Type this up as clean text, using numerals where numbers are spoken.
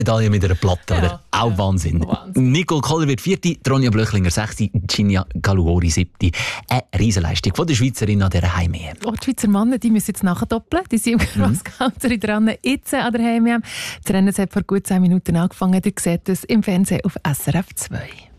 Medaille mit einer Platte, oder? Auch Wahnsinn. Nicole Koller wird 4., Ronja Blöchlinger 6., Ginia Galuori 7. Eine Riesenleistung von der Schweizerin an dieser Heim-EM. Oh, die Schweizer Männer, die müssen jetzt nachdoppeln. Die sind im Cross-Country dran, jetzt an der Heim-EM. Das Rennen hat vor gut 10 Minuten angefangen. Ihr seht es im Fernsehen auf SRF 2.